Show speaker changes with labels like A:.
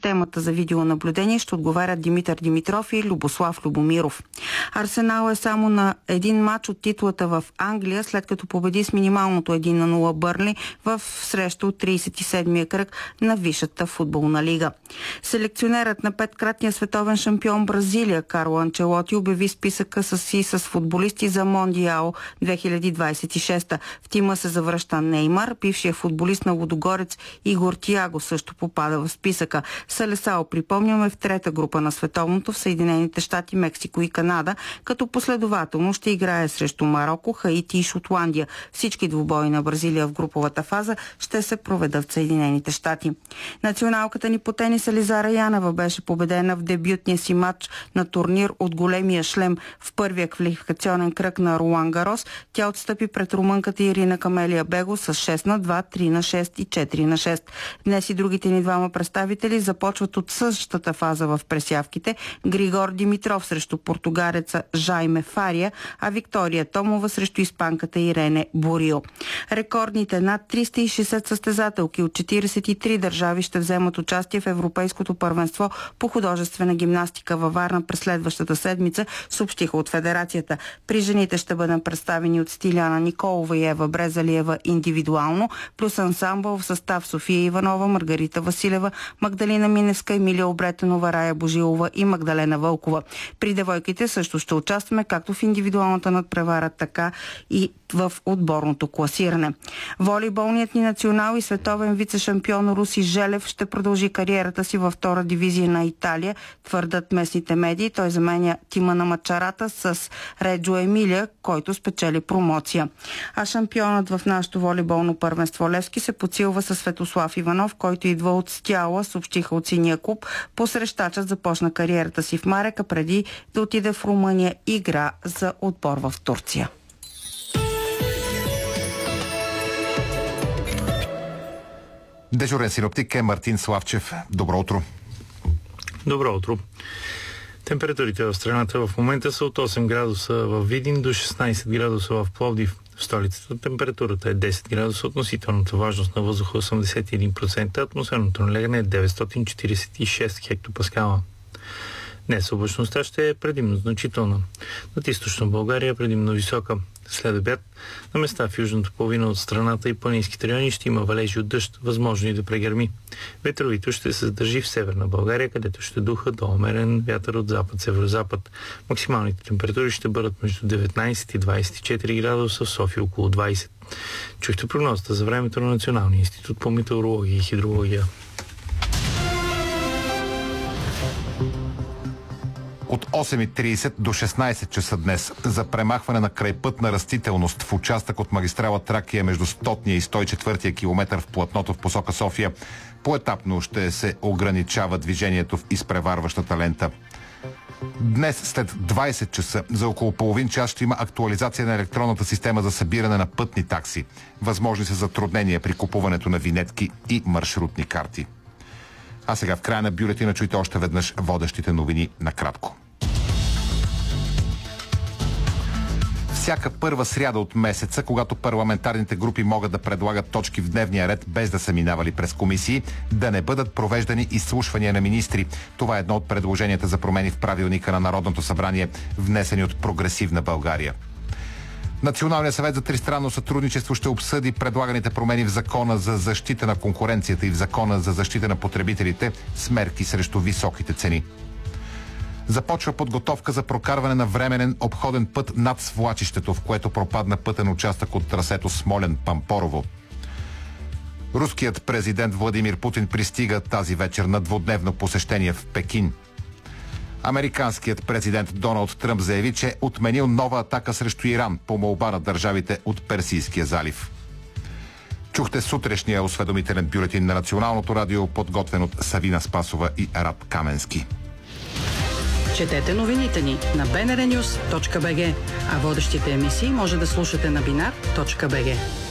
A: системата за видеонаблюдение ще отговарят Димитър Димитров и Любослав Любомиров. Арсенал е само на един мач от титлата в Англия, след като победи с минималното 1-0 Бърнли в среща от 37-я кръг на Висшата футболна лига. Селекционерът на петкратния световен шампион Бразилия Карло Анчелоти обяви списъка с футболисти за Мондиал 2026. В тима се завръща Неймар, бившия футболист на Лудогорец Игор Тиаго също попада в списъка. Селесао, припомняме, в трета група на световното в Съединените щати, Мексико и Канада, като последователно ще играе срещу Мароко, Хаити и Шотландия. Всички двубои на Бразилия в груповата фаза ще се проведат в Съединените щати. Националката ни по тенис Елизара Янева беше победена в дебютния си матч на турнир от големия шлем в първия квалификационен кръг на Руан Гарос. Тя отстъпи пред румънката Ирина Камелия Бего с 6-2, 3-6 и 4-6. Днес и другите ни двама представители започват от същата фаза в пресявките. Григор Димитров срещу португареца Жайме Фария, а Виктория Томова срещу испанката Ирене Борио. Рекордните над 360 състезателки от 43 държави ще вземат участие в Европейското първенство по художествена гимнастика във Варна през следващата седмица, съобщиха от Федерацията. При жените ще бъдат представени от Стиляна Николова и Ева Брезалиева индивидуално, плюс ансамбъл в състав София Иванова, Маргарита Василева, Магдалина Миневска, Емилия Обретенова, Рая Божилова и Магдалена Вълкова. При девойките също ще участваме както в индивидуалната надпревара, така и в отборното класиране. Волейболният ни национал и световен вице-шампион Руси Желев ще продължи кариерата си във втора дивизия на Италия, твърдат местните медии. Той заменя тима на Мачарата с Реджо Емилия, който спечели промоция. А шампионът в нашото волейболно първенство Левски се подсилва с Светослав Иванов, който идва от Стяла, съобщиха от синия клуб. Посрещачът започна кариерата си в Марека, преди да отиде в Румъния и игра за отбор в Турция.
B: Дежурен синоптик е Мартин Славчев. Добро утро.
C: Добро утро. Температурите в страната в момента са от 8 градуса в Видин до 16 градуса в Пловдив. В столицата температурата е 10 градуса, относителната влажност на въздуха 81%, атмосферното налягане е 946 хектопаскала. Днес облачността ще е предимно значителна. Над източна България предимно висока. След обяд на места в южната половина от страната и планинските райони ще има валежи от дъжд, възможно и да прегърми. Ветровито ще се задържи в северна България, където ще духа до умерен вятър от запад-северозапад. Максималните температури ще бъдат между 19 и 24 градуса, в София около 20. Чухте прогнозата за времето на Националния институт по метеорология и хидрология.
B: От 8:30 до 16 часа днес за премахване на крайпътна растителност в участък от магистрала Тракия между 100-ния и 104-я километър в платното в посока София поетапно ще се ограничава движението в изпреварващата лента. Днес след 20 часа за около половин час ще има актуализация на електронната система за събиране на пътни такси. Възможни са затруднения при купуването на винетки и маршрутни карти. А сега в края на бюлетина чуйте още веднъж водещите новини накратко. Всяка първа сряда от месеца, когато парламентарните групи могат да предлагат точки в дневния ред без да са минавали през комисии, да не бъдат провеждани изслушвания на министри. Това е едно от предложенията за промени в правилника на Народното събрание, внесени от Прогресивна България. Националният съвет за тристранно сътрудничество ще обсъди предлаганите промени в Закона за защита на конкуренцията и в Закона за защита на потребителите с мерки срещу високите цени. Започва подготовка за прокарване на временен обходен път над свлачището, в което пропадна пътен участък от трасето Смолян-Пампорово. Руският президент Владимир Путин пристига тази вечер на двудневно посещение в Пекин. Американският президент Доналд Тръмп заяви, че отменил нова атака срещу Иран по молба на държавите от Персийския залив. Чухте сутрешния осведомителен бюлетин на Националното радио, подготвен от Савина Спасова и Араб Каменски.
D: Четете новините ни на bnrnews.bg, а водещите емисии може да слушате на binar.bg.